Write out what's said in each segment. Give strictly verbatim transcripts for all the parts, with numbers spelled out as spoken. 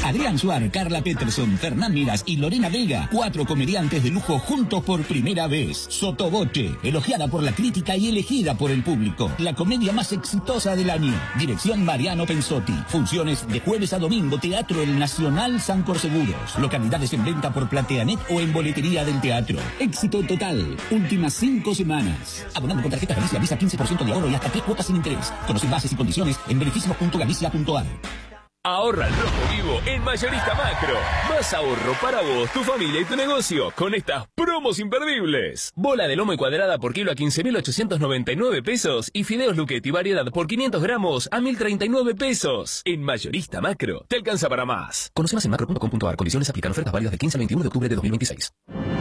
Adrián Suar, Carla Peterson, Fernán Miras y Lorena Vega. Cuatro comediantes de lujo juntos por primera vez. Sotoboche, elogiada por la crítica y elegida por el público. La comedia más exitosa del año. Dirección Mariano Pensotti. Funciones de jueves a domingo. Teatro El Nacional Sancor Seguros. Localidades en venta por Plateanet o en boletería del teatro. Éxito total. Últimas cinco semanas. Abonando con tarjeta Galicia Visa quince por ciento de ahorro y hasta tres cuotas sin interés. Conoce bases y condiciones en beneficios punto galicia punto a r. Ahorra al rojo vivo en Mayorista Macro. Más ahorro para vos, tu familia y tu negocio con estas promos imperdibles. Bola de lomo y cuadrada por kilo a quince mil ochocientos noventa y nueve pesos y fideos Luchetti variedad por quinientos gramos a mil treinta y nueve pesos. En Mayorista Macro te alcanza para más. Conoce más en macro punto com punto a r. Condiciones aplican. Ofertas válidas del quince al veintiuno de octubre de dos mil veintiséis.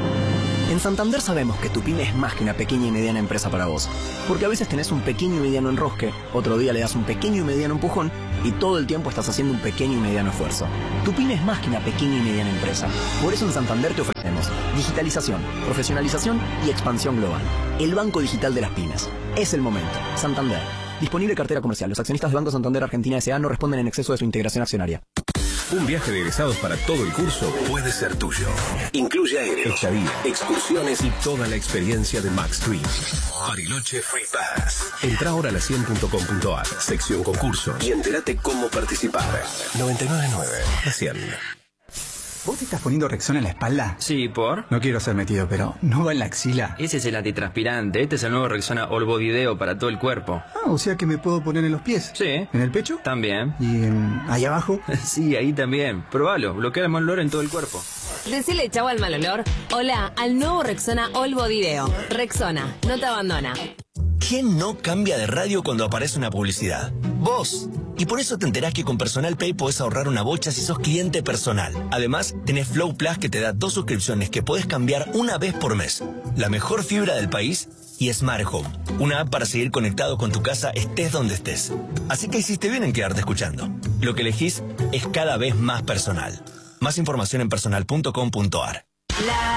En Santander sabemos que tu pyme es más que una pequeña y mediana empresa para vos. Porque a veces tenés un pequeño y mediano enrosque, otro día le das un pequeño y mediano empujón y todo el tiempo estás haciendo un pequeño y mediano esfuerzo. Tu pyme es más que una pequeña y mediana empresa. Por eso en Santander te ofrecemos digitalización, profesionalización y expansión global. El banco digital de las pymes. Es el momento. Santander. Disponible cartera comercial. Los accionistas del Banco Santander Argentina S A no responden en exceso de su integración accionaria. Un viaje de egresados para todo el curso puede ser tuyo. Incluye aéreos, estadía, excursiones y toda la experiencia de Max Dream. Bariloche Free Pass. Entra ahora a la cien punto com punto a r, sección concursos, y entérate cómo participar. noventa y nueve nueve. La cien. ¿Vos te estás poniendo Rexona en la espalda? Sí, ¿por? No quiero ser metido, pero ¿no va en la axila? Ese es el antitranspirante. Este es el nuevo Rexona All Body Deo para todo el cuerpo. Ah, o sea que me puedo poner en los pies. Sí. ¿En el pecho? También. ¿Y en... ahí abajo? Sí, ahí también. Probalo. Bloquea el mal olor en todo el cuerpo. Decile chau al mal olor. Hola al nuevo Rexona All Body Deo. Rexona, no te abandona. ¿Quién no cambia de radio cuando aparece una publicidad? ¡Vos! Y por eso te enterás que con Personal Pay podés ahorrar una bocha si sos cliente personal. Además, tenés Flow Plus que te da dos suscripciones que podés cambiar una vez por mes. La mejor fibra del país y Smart Home. Una app para seguir conectado con tu casa estés donde estés. Así que hiciste bien en quedarte escuchando. Lo que elegís es cada vez más personal. Más información en personal punto com punto a r.